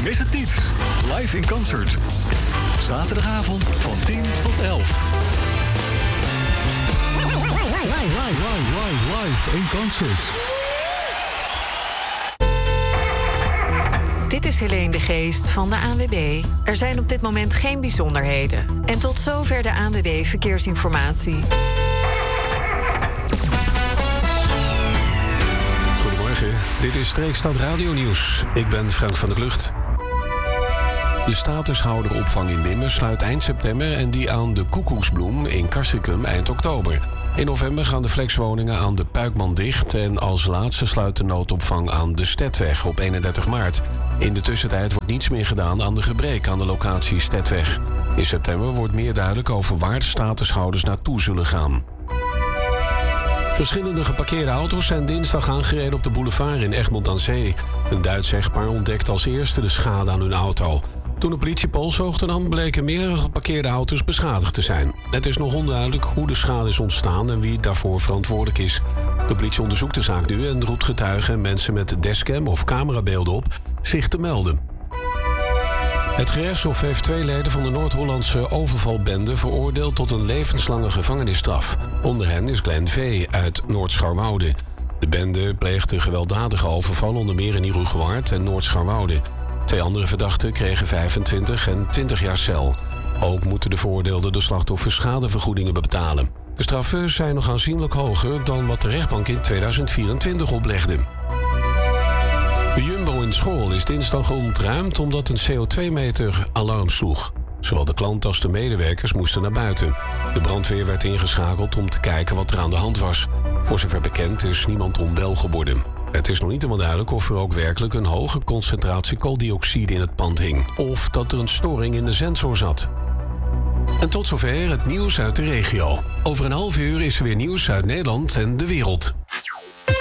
Mis het niet. Live in concert. Zaterdagavond van 10 tot 11. Live in concert. Dit is Helene de Geest van de ANWB. Er zijn op dit moment geen bijzonderheden. En tot zover de ANWB Verkeersinformatie. Goedemorgen, dit is Streekstad Radio Nieuws. Ik ben Frank van der Klucht. De statushouderopvang in Limmen sluit eind september en die aan de Koekoeksbloem in Castricum eind oktober. In november gaan de flexwoningen aan de Puikman dicht en als laatste sluit de noodopvang aan de Stedtweg op 31 maart. In de tussentijd wordt niets meer gedaan aan de gebrek aan de locatie Stedtweg. In september wordt meer duidelijk over waar de statushouders naartoe zullen gaan. Verschillende geparkeerde auto's zijn dinsdag aangereden op de boulevard in Egmond aan Zee. Een Duits echtpaar ontdekte als eerste de schade aan hun auto. Toen de politie polshoogte nam, bleken meerdere geparkeerde auto's beschadigd te zijn. Het is nog onduidelijk hoe de schade is ontstaan en wie daarvoor verantwoordelijk is. De politie onderzoekt de zaak nu en roept getuigen en mensen met dashcam of camerabeelden op zich te melden. Het gerechtshof heeft 2 leden van de Noord-Hollandse overvalbende veroordeeld tot een levenslange gevangenisstraf. Onder hen is Glenn V. uit Noord-Scharwoude. De bende pleegde gewelddadige overval onder meer in Herugewaard en Noord-Scharwoude. 2 andere verdachten kregen 25 en 20 jaar cel. Ook moeten de veroordeelden de slachtoffers schadevergoedingen betalen. De straffen zijn nog aanzienlijk hoger dan wat de rechtbank in 2024 oplegde. De Jumbo in School is dinsdag ontruimd omdat een CO2-meter alarm sloeg. Zowel de klant als de medewerkers moesten naar buiten. De brandweer werd ingeschakeld om te kijken wat er aan de hand was. Voor zover bekend is niemand onwel geworden. Het is nog niet helemaal duidelijk of er ook werkelijk een hoge concentratie kooldioxide in het pand hing. Of dat er een storing in de sensor zat. En tot zover het nieuws uit de regio. Over een half uur is er weer nieuws uit Nederland en de wereld.